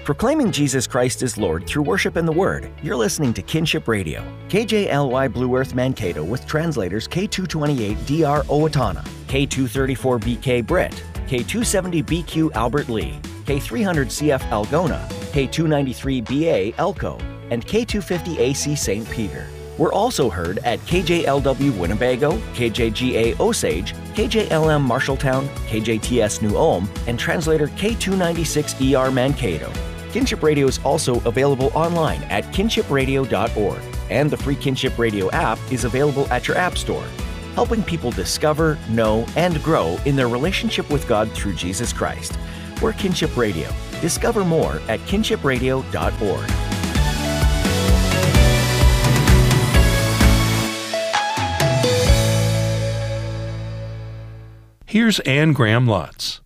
Proclaiming Jesus Christ is Lord through worship and the Word, you're listening to Kinship Radio. KJLY Blue Earth Mankato with translators K228DR Owatonna, K234BK Britt, K270BQ Albert Lee, K300CF Algona, K293BA Elko, and K250AC St. Peter. We're also heard at KJLW Winnebago, KJGA Osage, KJLM Marshalltown, KJTS New Ulm, and translator K296ER Mankato. Kinship Radio is also available online at kinshipradio.org, and the free Kinship Radio app is available at your app store, helping people discover, know, and grow in their relationship with God through Jesus Christ. We're Kinship Radio. Discover more at kinshipradio.org. Here's Anne Graham Lotz.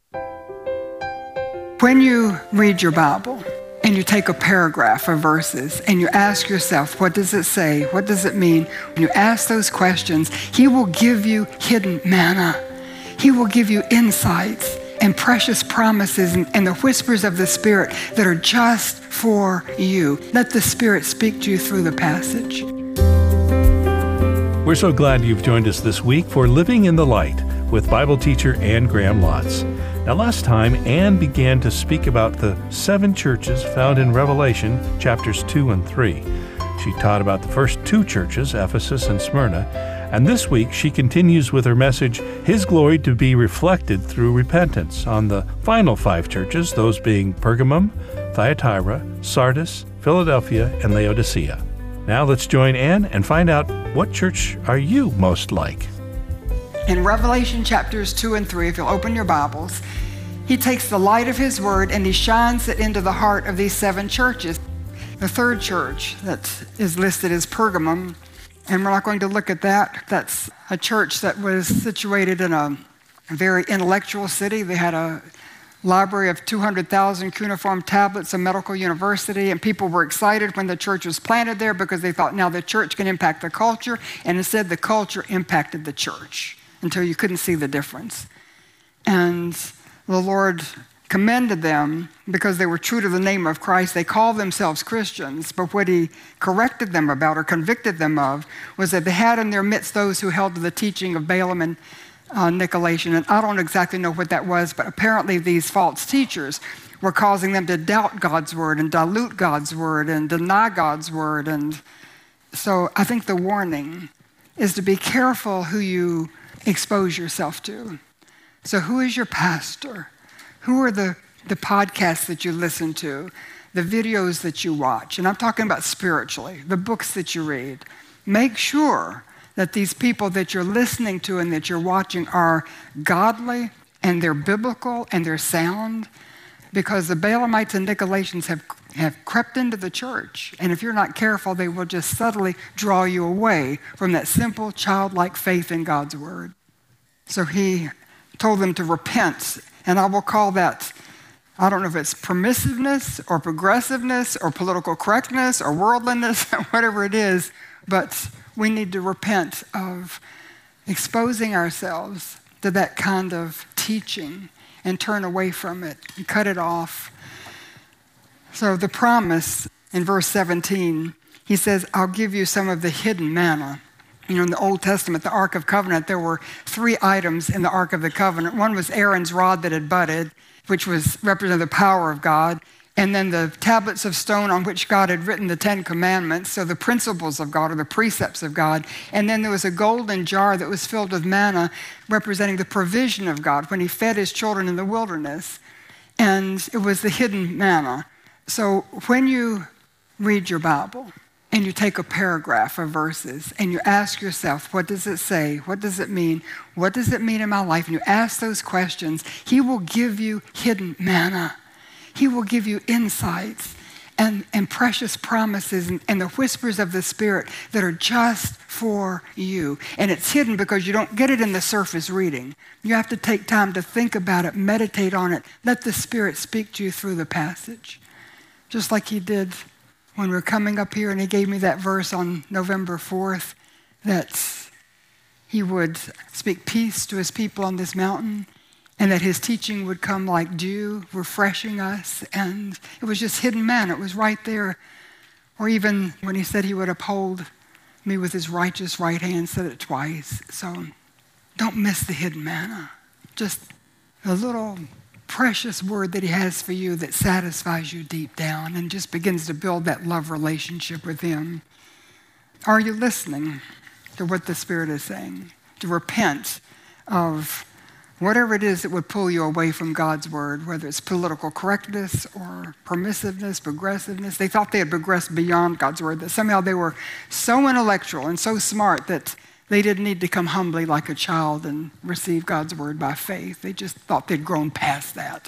When you read your Bible and you take a paragraph of verses and you ask yourself, what does it say? What does it mean? When you ask those questions, He will give you hidden manna. He will give you insights and precious promises and the whispers of the Spirit that are just for you. Let the Spirit speak to you through the passage. We're so glad you've joined us this week for Living in the Light with Bible teacher Anne Graham Lotz. Now, last time, Anne began to speak about the 7 churches found in Revelation chapters 2 and 3. She taught about the first 2 churches, Ephesus and Smyrna, and this week she continues with her message, His glory to be reflected through repentance, on the final 5 churches, those being Pergamum, Thyatira, Sardis, Philadelphia, and Laodicea. Now let's join Anne and find out, what church are you most like? In Revelation chapters 2 and 3, if you'll open your Bibles, He takes the light of His Word and He shines it into the heart of these 7 churches. The 3rd church that is listed is Pergamum, and we're not going to look at that. That's a church that was situated in a very intellectual city. They had a library of 200,000 cuneiform tablets, a medical university, and people were excited when the church was planted there because they thought now the church can impact the culture, and instead the culture impacted the church until you couldn't see the difference. And the Lord commended them because they were true to the name of Christ. They called themselves Christians, but what He corrected them about or convicted them of was that they had in their midst those who held to the teaching of Balaam and Nicolaitan, and I don't exactly know what that was, but apparently these false teachers were causing them to doubt God's word and dilute God's word and deny God's word. And so I think the warning is to be careful who you expose yourself to. So who is your pastor? Who are the podcasts that you listen to, the videos that you watch? And I'm talking about spiritually, the books that you read. Make sure that these people that you're listening to and that you're watching are godly and they're biblical and they're sound, because the Balaamites and Nicolaitans have crept into the church, and if you're not careful, they will just subtly draw you away from that simple childlike faith in God's word. So He told them to repent, and I will call that, I don't know if it's permissiveness or progressiveness or political correctness or worldliness, whatever it is, but we need to repent of exposing ourselves to that kind of teaching and turn away from it and cut it off. So the promise in verse 17, He says, I'll give you some of the hidden manna. You know, in the Old Testament, the Ark of Covenant, there were 3 items in the Ark of the Covenant. One was Aaron's rod that had budded, which represented the power of God. And then the tablets of stone on which God had written the 10 Commandments, so the principles of God or the precepts of God. And then there was a golden jar that was filled with manna, representing the provision of God when He fed His children in the wilderness. And it was the hidden manna. So when you read your Bible and you take a paragraph of verses and you ask yourself, what does it say? What does it mean? What does it mean in my life? And you ask those questions, He will give you hidden manna. He will give you insights and precious promises and the whispers of the Spirit that are just for you. And it's hidden because you don't get it in the surface reading. You have to take time to think about it, meditate on it, let the Spirit speak to you through the passage. Just like He did when we were coming up here and He gave me that verse on November 4th, that He would speak peace to His people on this mountain. and that his teaching would come like dew, refreshing us, and it was just hidden manna. It was right there. Or even when he said he would uphold me with his righteous right hand, said it twice. So don't miss the hidden manna. Just a little precious word that he has for you that satisfies you deep down and just begins to build that love relationship with him. Are you listening to what the Spirit is saying? To repent of whatever it is that would pull you away from God's word, whether it's political correctness or permissiveness, progressiveness. They thought they had progressed beyond God's word, that somehow they were so intellectual and so smart that they didn't need to come humbly like a child and receive God's word by faith. They just thought they'd grown past that.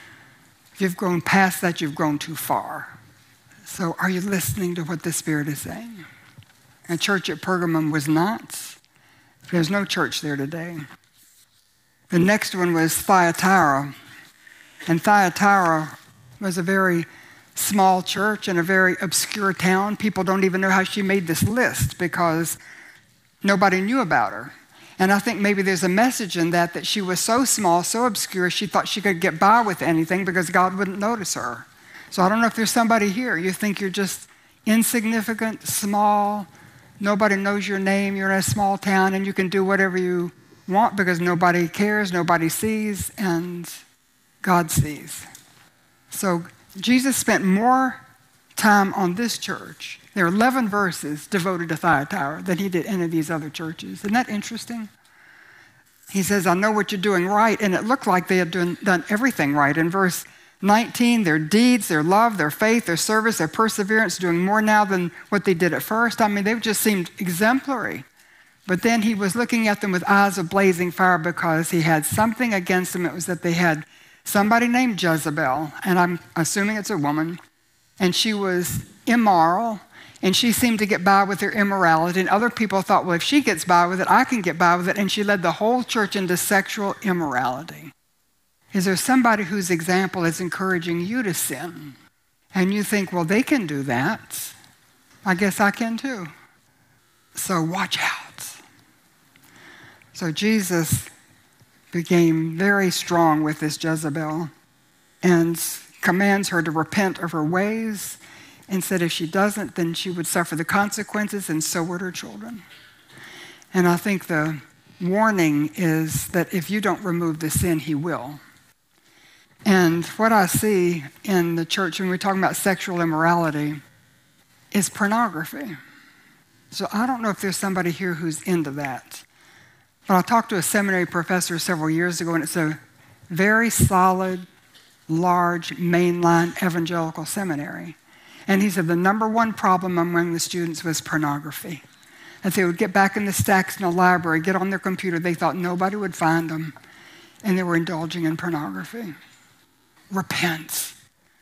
If you've grown past that, you've grown too far. So are you listening to what the Spirit is saying? A church at Pergamum was not. There's no church there today. The next one was Thyatira. And Thyatira was a very small church in a very obscure town. People don't even know how she made this list because nobody knew about her. And I think maybe there's a message in that she was so small, so obscure, she thought she could get by with anything because God wouldn't notice her. So I don't know if there's somebody here. You think you're just insignificant, small, nobody knows your name, you're in a small town, and you can do whatever you want because nobody cares, nobody sees, and God sees. So Jesus spent more time on this church. There are 11 verses devoted to Thyatira than he did any of these other churches. Isn't that interesting? He says, I know what you're doing right, and it looked like they had done everything right. In verse 19, their deeds, their love, their faith, their service, their perseverance, doing more now than what they did at first. I mean, they just seemed exemplary. But then he was looking at them with eyes of blazing fire because he had something against them. It was that they had somebody named Jezebel, and I'm assuming it's a woman, and she was immoral, and she seemed to get by with her immorality, and other people thought, well, if she gets by with it, I can get by with it, and she led the whole church into sexual immorality. Is there somebody whose example is encouraging you to sin? And you think, well, they can do that. I guess I can too. So watch out. So Jesus became very strong with this Jezebel and commands her to repent of her ways and said if she doesn't, then she would suffer the consequences, and so would her children. And I think the warning is that if you don't remove the sin, he will. And what I see in the church when we're talking about sexual immorality is pornography. So I don't know if there's somebody here who's into that. But I talked to a seminary professor several years ago, and it's a very solid, large, mainline evangelical seminary. And he said the number one problem among the students was pornography. As they would get back in the stacks in the library, get on their computer, they thought nobody would find them, and they were indulging in pornography. Repent.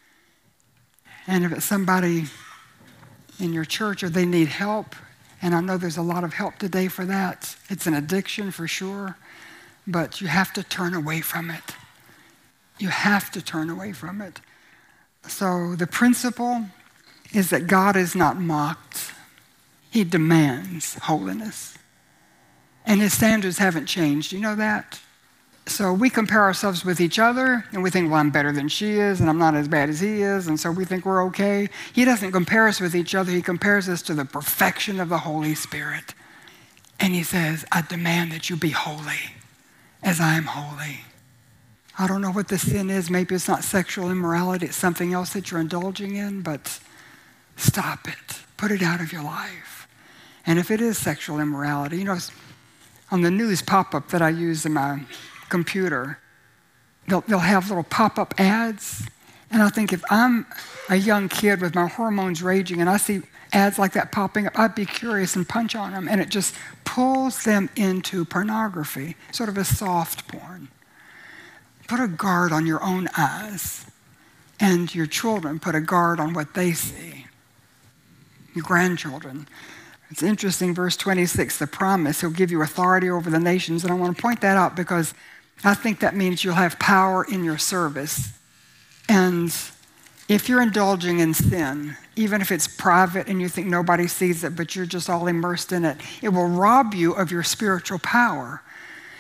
And if it's somebody in your church or they need help, and I know there's a lot of help today for that, it's an addiction for sure, but you have to turn away from it. You have to turn away from it. So the principle is that God is not mocked. He demands holiness. And his standards haven't changed. You know that? So we compare ourselves with each other, and we think, well, I'm better than she is, and I'm not as bad as he is, and so we think we're okay. He doesn't compare us with each other. He compares us to the perfection of the Holy Spirit. And he says, I demand that you be holy as I am holy. I don't know what the sin is. Maybe it's not sexual immorality. It's something else that you're indulging in, but stop it. Put it out of your life. And if it is sexual immorality, you know, on the news pop-up that I use in my computer, they'll have little pop-up ads. And I think if I'm a young kid with my hormones raging and I see ads like that popping up, I'd be curious and punch on them. And it just pulls them into pornography, sort of a soft porn. Put a guard on your own eyes. And your children, put a guard on what they see. Your grandchildren. It's interesting, verse 26, the promise, he'll give you authority over the nations. And I want to point that out because I think that means you'll have power in your service. And if you're indulging in sin, even if it's private and you think nobody sees it, but you're just all immersed in it, it will rob you of your spiritual power.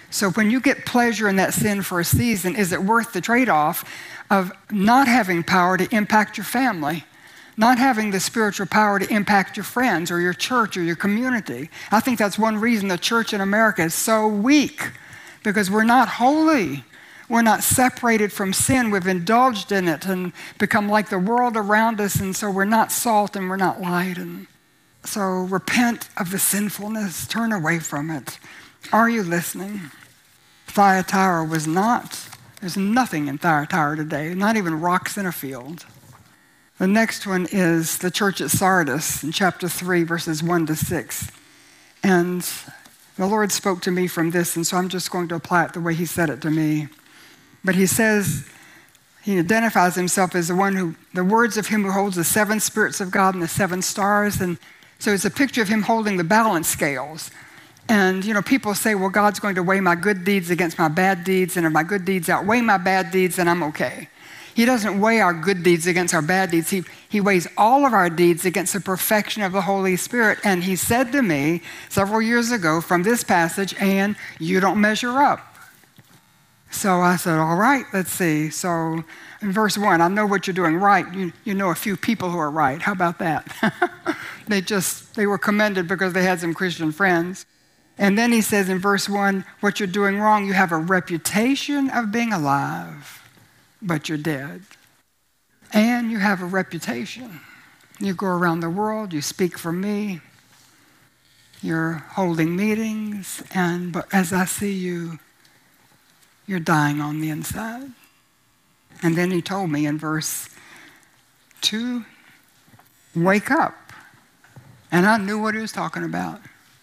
So when you get pleasure in that sin for a season, is it worth the trade-off of not having power to impact your family, not having the spiritual power to impact your friends or your church or your community? I think that's one reason the church in America is so weak, because we're not holy. We're not separated from sin. We've indulged in it and become like the world around us, and so we're not salt and we're not light. And so repent of the sinfulness. Turn away from it. Are you listening? Thyatira was not. There's nothing in Thyatira today, not even rocks in a field. The next one is the church at Sardis in chapter 3, verses 1-6. And the Lord spoke to me from this, and so I'm just going to apply it the way he said it to me. But he says, he identifies himself as the words of him who holds the 7 spirits of God and the 7 stars. And so it's a picture of him holding the balance scales. And, people say, well, God's going to weigh my good deeds against my bad deeds, and if my good deeds outweigh my bad deeds, then I'm okay. He doesn't weigh our good deeds against our bad deeds. He weighs all of our deeds against the perfection of the Holy Spirit. And he said to me several years ago from this passage, "Ann, you don't measure up." So I said, all right, let's see. So in verse 1, I know what you're doing right. You know a few people who are right. How about that? They were commended because they had some Christian friends. And then he says in verse 1, what you're doing wrong, you have a reputation of being alive, but you're dead. And you have a reputation. You go around the world, you speak for me, you're holding meetings, but as I see you, you're dying on the inside. And then he told me in verse 2, wake up. And I knew what he was talking about.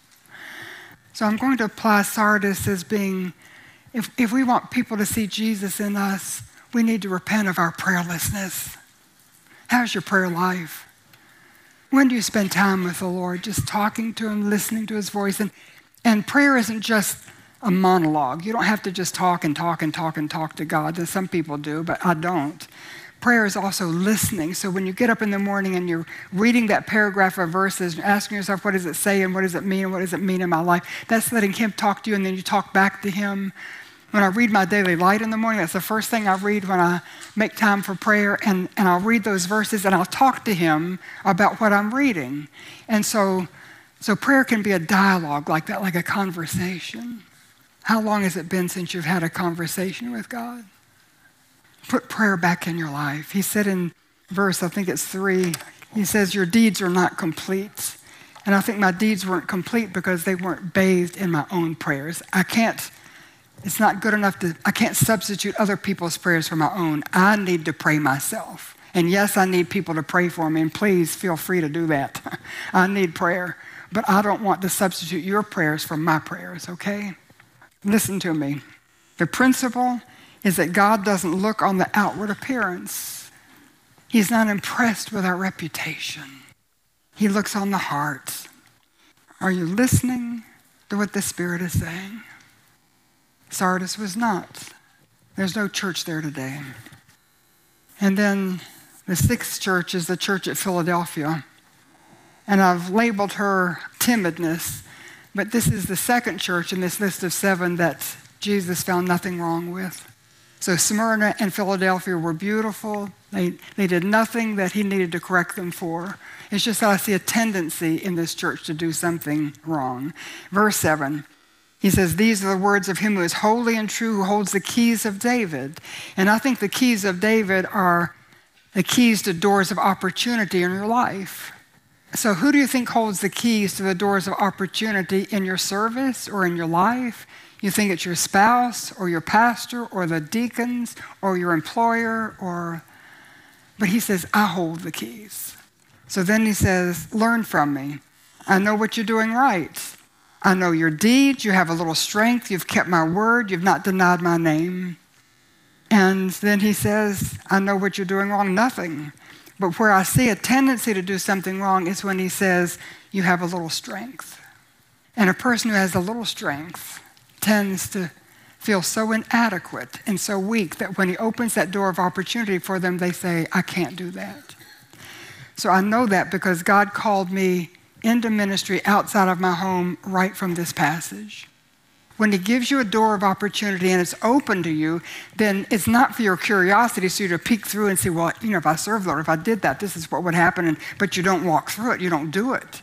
So I'm going to apply Sardis as being, if we want people to see Jesus in us, we need to repent of our prayerlessness. How's your prayer life? When do you spend time with the Lord, just talking to him, listening to his voice? And prayer isn't just a monologue. You don't have to just talk and talk and talk and talk to God. And some people do, but I don't. Prayer is also listening. So when you get up in the morning and you're reading that paragraph of verses, asking yourself, what does it say and what does it mean and what does it mean in my life? That's letting him talk to you, and then you talk back to him. When I read my daily light in the morning, that's the first thing I read when I make time for prayer, and I'll read those verses and I'll talk to him about what I'm reading. And so prayer can be a dialogue like that, like a conversation. How long has it been since you've had a conversation with God? Put prayer back in your life. He said in verse, I think it's 3, he says, your deeds are not complete. And I think my deeds weren't complete because they weren't bathed in my own prayers. It's not good enough I can't substitute other people's prayers for my own. I need to pray myself. And yes, I need people to pray for me, and please feel free to do that. I need prayer, but I don't want to substitute your prayers for my prayers, okay? Listen to me. The principle is that God doesn't look on the outward appearance. He's not impressed with our reputation. He looks on the heart. Are you listening to what the Spirit is saying? Sardis was not. There's no church there today. And then the 6th church is the church at Philadelphia. And I've labeled her timidness. But this is the 2nd church in this list of 7 that Jesus found nothing wrong with. So Smyrna and Philadelphia were beautiful. They did nothing that he needed to correct them for. It's just that I see a tendency in this church to do something wrong. Verse 7, he says, these are the words of him who is holy and true, who holds the keys of David. And I think the keys of David are the keys to doors of opportunity in your life. So who do you think holds the keys to the doors of opportunity in your service or in your life? You think it's your spouse or your pastor or the deacons or your employer but he says, I hold the keys. So then he says, learn from me. I know what you're doing right. I know your deeds. You have a little strength. You've kept my word. You've not denied my name. And then he says, I know what you're doing wrong. Nothing. But where I see a tendency to do something wrong is when he says, you have a little strength. And a person who has a little strength tends to feel so inadequate and so weak that when he opens that door of opportunity for them, they say, I can't do that. So I know that because God called me into ministry outside of my home right from this passage. When he gives you a door of opportunity and it's open to you, then it's not for your curiosity, so you to peek through and say, well, if I serve the Lord, if I did that, this is what would happen. But you don't walk through it. You don't do it.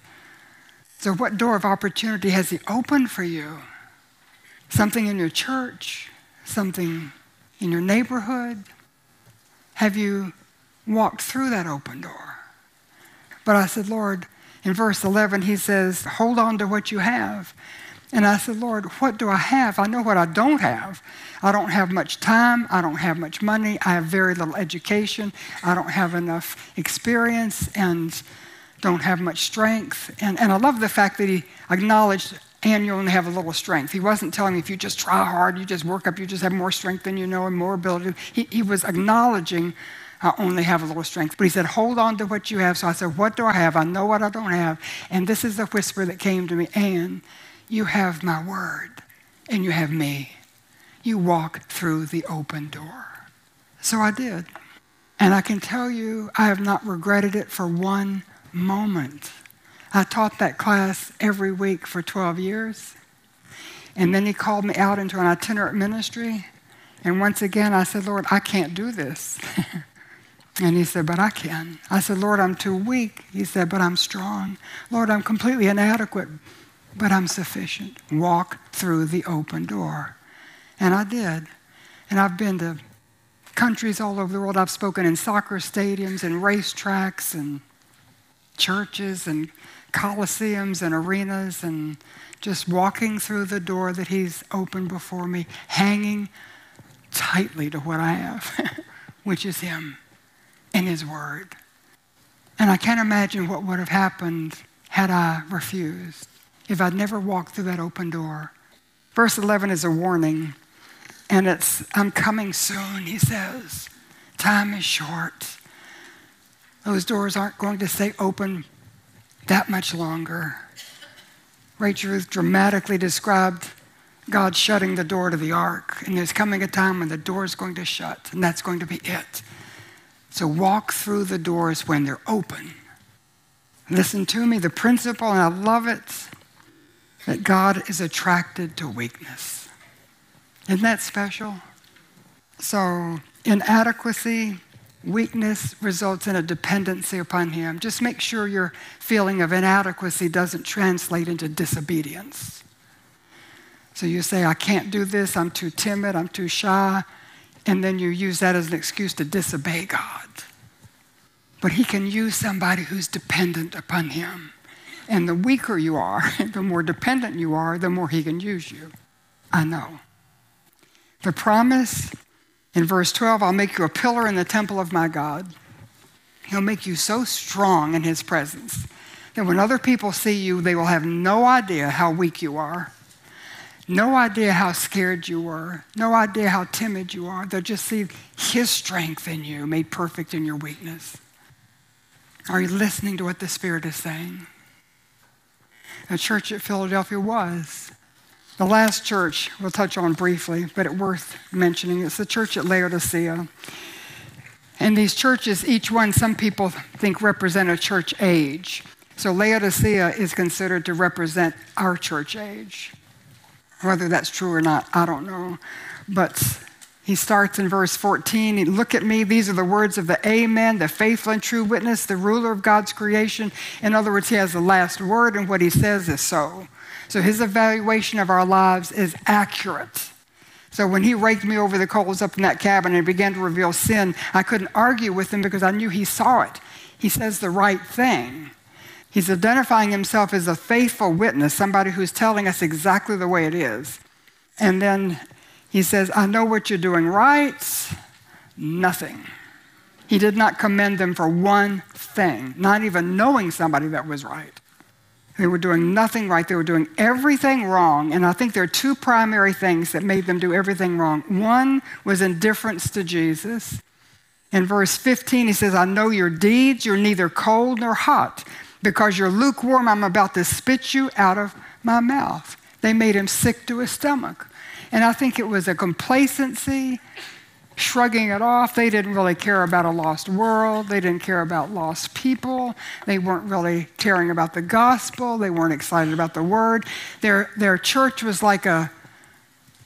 So what door of opportunity has he opened for you? Something in your church? Something in your neighborhood? Have you walked through that open door? But I said, Lord, in verse 11, he says, hold on to what you have. And I said, Lord, what do I have? I know what I don't have. I don't have much time. I don't have much money. I have very little education. I don't have enough experience and don't have much strength. And I love the fact that he acknowledged, and you only have a little strength. He wasn't telling me if you just try hard, you just work up, you just have more strength than you know and more ability. He was acknowledging, I only have a little strength. But he said, hold on to what you have. So I said, what do I have? I know what I don't have. And this is the whisper that came to me, Ann, you have my word, and you have me. You walk through the open door. So I did. And I can tell you, I have not regretted it for one moment. I taught that class every week for 12 years. And then he called me out into an itinerant ministry. And once again, I said, Lord, I can't do this. And he said, but I can. I said, Lord, I'm too weak. He said, but I'm strong. Lord, I'm completely inadequate, but I'm sufficient. Walk through the open door. And I did. And I've been to countries all over the world. I've spoken in soccer stadiums and racetracks and churches and coliseums and arenas, and just walking through the door that he's opened before me, hanging tightly to what I have, which is him and his word. And I can't imagine what would have happened had I refused, if I'd never walked through that open door. Verse 11 is a warning, and it's, I'm coming soon, he says. Time is short. Those doors aren't going to stay open that much longer. Rachel Ruth dramatically described God shutting the door to the ark, and there's coming a time when the door is going to shut, and that's going to be it. So walk through the doors when they're open. Listen to me, the principle, and I love it, that God is attracted to weakness. Isn't that special? So inadequacy, weakness results in a dependency upon him. Just make sure your feeling of inadequacy doesn't translate into disobedience. So you say, I can't do this, I'm too timid, I'm too shy, and then you use that as an excuse to disobey God. But he can use somebody who's dependent upon him. And the weaker you are, the more dependent you are, the more he can use you. I know. The promise in verse 12, I'll make you a pillar in the temple of my God. He'll make you so strong in his presence that when other people see you, they will have no idea how weak you are, no idea how scared you were, no idea how timid you are. They'll just see his strength in you, made perfect in your weakness. Are you listening to what the Spirit is saying? The church at Philadelphia was. The last church we'll touch on briefly, but it's worth mentioning. It's the church at Laodicea. And these churches, each one, some people think represent a church age. So Laodicea is considered to represent our church age. Whether that's true or not, I don't know. But he starts in verse 14. Look at me. These are the words of the Amen, the faithful and true witness, the ruler of God's creation. In other words, he has the last word, and what he says is so. So his evaluation of our lives is accurate. So when he raked me over the coals up in that cabin and began to reveal sin, I couldn't argue with him because I knew he saw it. He says the right thing. He's identifying himself as a faithful witness, somebody who's telling us exactly the way it is. And then he says, I know what you're doing right. Nothing. He did not commend them for one thing, not even knowing somebody that was right. They were doing nothing right. They were doing everything wrong. And I think there are two primary things that made them do everything wrong. One was indifference to Jesus. In verse 15, he says, I know your deeds. You're neither cold nor hot. Because you're lukewarm, I'm about to spit you out of my mouth. They made him sick to his stomach. And I think it was a complacency, shrugging it off. They didn't really care about a lost world. They didn't care about lost people. They weren't really caring about the gospel. They weren't excited about the word. Their church was like a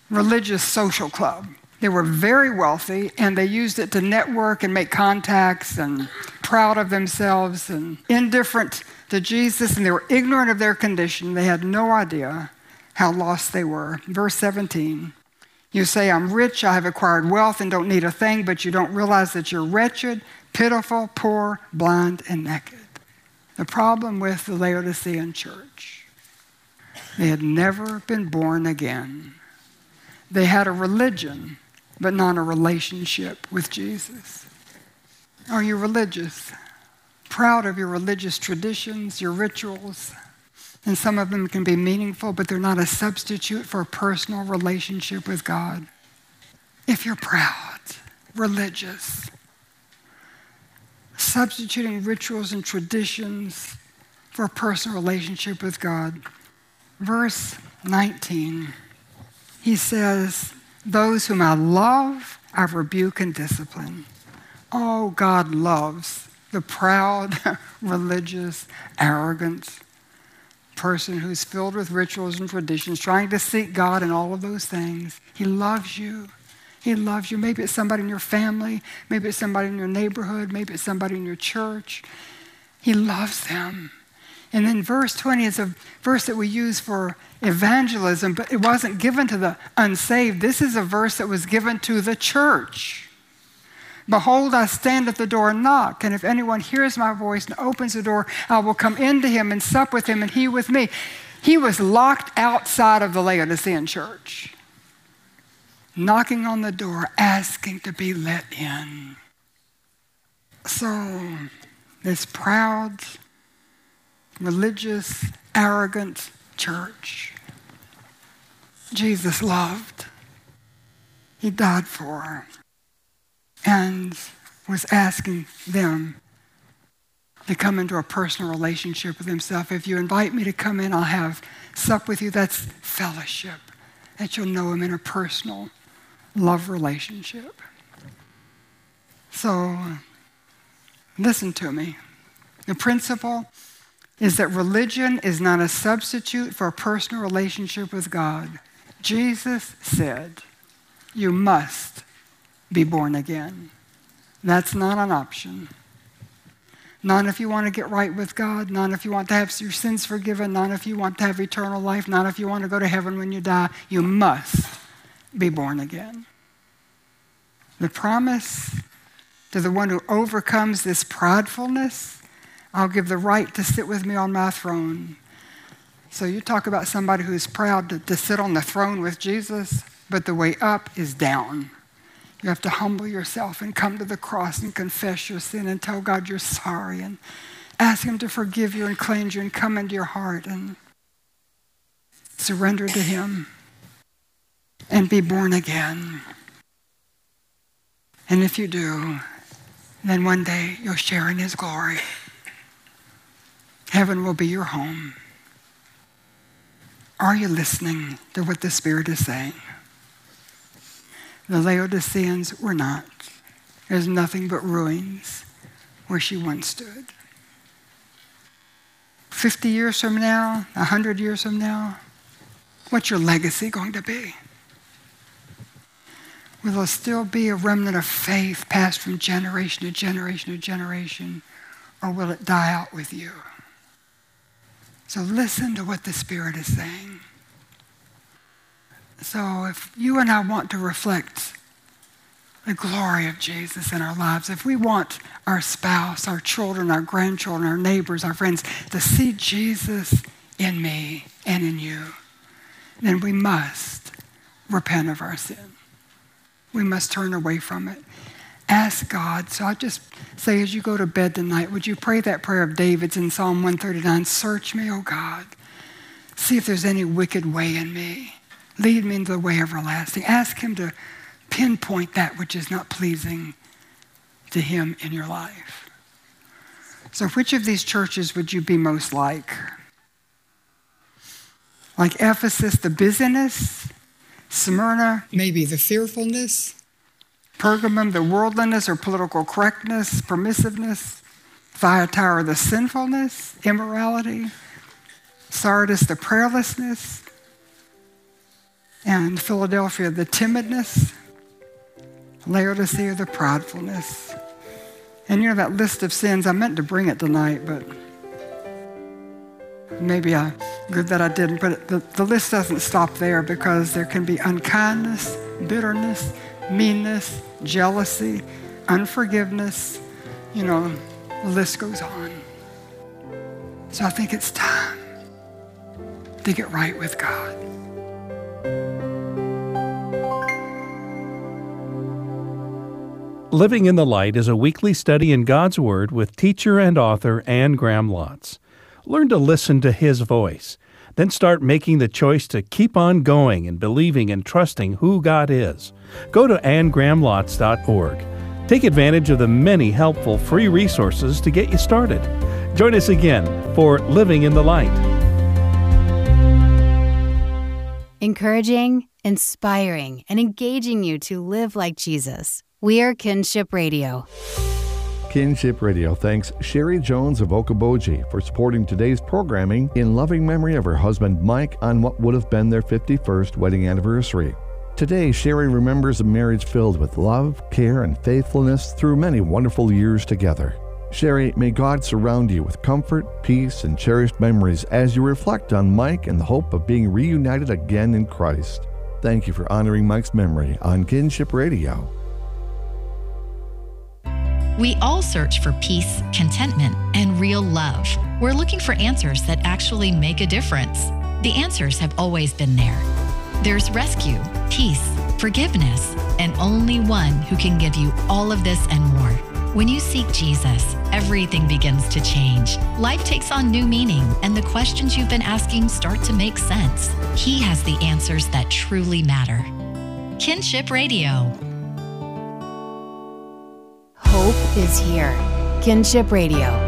religious social club. They were very wealthy, and they used it to network and make contacts, and proud of themselves and indifferent to Jesus, and they were ignorant of their condition. They had no idea how lost they were. Verse 17, you say, I'm rich, I have acquired wealth and don't need a thing, but you don't realize that you're wretched, pitiful, poor, blind, and naked. The problem with the Laodicean church, they had never been born again. They had a religion, but not a relationship with Jesus. Are you religious? Proud of your religious traditions, your rituals? And some of them can be meaningful, but they're not a substitute for a personal relationship with God. If you're proud, religious, substituting rituals and traditions for a personal relationship with God. Verse 19, he says, those whom I love, I rebuke and discipline. Oh, God loves the proud, religious, arrogant person who's filled with rituals and traditions, trying to seek God in all of those things. He loves you. He loves you. Maybe it's somebody in your family. Maybe it's somebody in your neighborhood. Maybe it's somebody in your church. He loves them. And then verse 20 is a verse that we use for evangelism, but it wasn't given to the unsaved. This is a verse that was given to the church. Behold, I stand at the door and knock, and if anyone hears my voice and opens the door, I will come into him and sup with him and he with me. He was locked outside of the Laodicean church, knocking on the door, asking to be let in. So, this proud, religious, arrogant church, Jesus loved. He died for, and was asking them to come into a personal relationship with himself. If you invite me to come in, I'll have sup with you. That's fellowship, that you'll know him in a personal love relationship. So, listen to me. The principle is that religion is not a substitute for a personal relationship with God. Jesus said, you must be born again. That's not an option. Not if you want to get right with God, not if you want to have your sins forgiven, not if you want to have eternal life, not if you want to go to heaven when you die. You must be born again. The promise to the one who overcomes this pridefulness, I'll give the right to sit with me on my throne. So you talk about somebody who's proud to sit on the throne with Jesus, but the way up is down. You have to humble yourself and come to the cross and confess your sin and tell God you're sorry and ask him to forgive you and cleanse you and come into your heart and surrender to him and be born again. And if you do, then one day you'll share in his glory. Heaven will be your home. Are you listening to what the Spirit is saying? The Laodiceans were not. There's nothing but ruins where she once stood. 50 years from now, 100 years from now, what's your legacy going to be? Will there still be a remnant of faith passed from generation to generation to generation, or will it die out with you? So listen to what the Spirit is saying. So if you and I want to reflect the glory of Jesus in our lives, if we want our spouse, our children, our grandchildren, our neighbors, our friends to see Jesus in me and in you, then we must repent of our sin. We must turn away from it. Ask God. So I just say as you go to bed tonight, would you pray that prayer of David's in Psalm 139? Search me, O God. See if there's any wicked way in me. Lead me into the way everlasting. Ask him to pinpoint that which is not pleasing to him in your life. So which of these churches would you be most like? Like Ephesus, the busyness. Smyrna, maybe the fearfulness. Pergamum, the worldliness or political correctness, permissiveness. Thyatira, the sinfulness, immorality. Sardis, the prayerlessness. And Philadelphia, the timidness. Laodicea, the pridefulness. And you know that list of sins, I meant to bring it tonight, but maybe good that I didn't. But the list doesn't stop there, because there can be unkindness, bitterness, meanness, jealousy, unforgiveness. You know, the list goes on. So I think it's time to get right with God. Living in the Light is a weekly study in God's Word with teacher and author Anne Graham Lotz. Learn to listen to His voice. Then start making the choice to keep on going and believing and trusting who God is. Go to AnneGrahamLotz.org. Take advantage of the many helpful free resources to get you started. Join us again for Living in the Light. Encouraging, inspiring, and engaging you to live like Jesus. We are Kinship Radio. Kinship Radio thanks Sherry Jones of Okoboji for supporting today's programming in loving memory of her husband Mike on what would have been their 51st wedding anniversary. Today, Sherry remembers a marriage filled with love, care, and faithfulness through many wonderful years together. Sherry, may God surround you with comfort, peace, and cherished memories as you reflect on Mike and the hope of being reunited again in Christ. Thank you for honoring Mike's memory on Kinship Radio. We all search for peace, contentment, and real love. We're looking for answers that actually make a difference. The answers have always been there. There's rescue, peace, forgiveness, and only one who can give you all of this and more. When you seek Jesus, everything begins to change. Life takes on new meaning, and the questions you've been asking start to make sense. He has the answers that truly matter. Kinship Radio. Hope is here. Kinship Radio.